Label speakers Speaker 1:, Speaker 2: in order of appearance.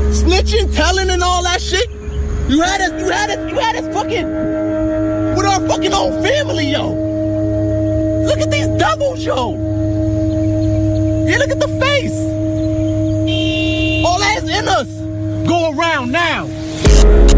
Speaker 1: Snitching, telling, and all that shit. You had us fucking with our fucking own family, yo. Look at these doubles, yo. Yeah, look at the face. All that's in us. Go around now.